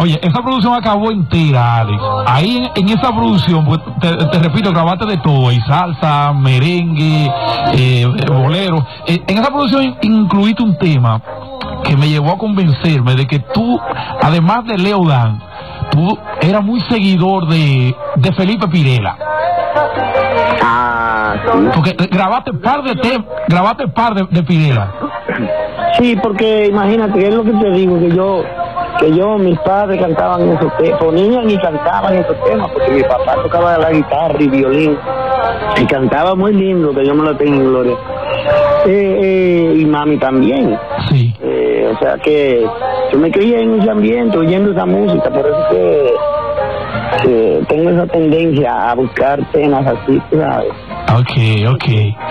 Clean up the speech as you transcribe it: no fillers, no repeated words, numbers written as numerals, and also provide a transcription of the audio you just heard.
Oye, esa producción acabó entera, Alex. Ahí en esa producción, pues, te repito, grabaste de todo, y salsa, merengue, bolero. En esa producción incluiste un tema que me llevó a convencerme de que tú, además de Leo Dan, tú eras muy seguidor de Felipe Pirela. Porque grabaste par de Pirela. Sí, porque imagínate, es lo que te digo, que yo, mis padres cantaban esos temas, ponían y cantaban esos temas, porque mi papá tocaba la guitarra y violín, y cantaba muy lindo, que yo me lo tengo en gloria. Y mami también. Sí. O sea que yo me crié en ese ambiente, oyendo esa música, por eso que tengo esa tendencia a buscar temas así, ¿sabes? Okay.